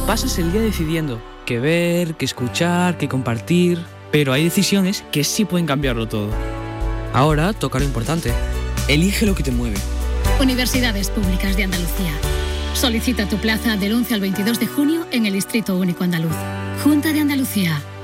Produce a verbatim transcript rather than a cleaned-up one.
pasas el día decidiendo qué ver, qué escuchar, qué compartir, pero hay decisiones que sí pueden cambiarlo todo. Ahora toca lo importante. Elige lo que te mueve. Universidades Públicas de Andalucía. Solicita tu plaza del once al veintidós de junio en el Distrito Único Andaluz. Junta de Andalucía.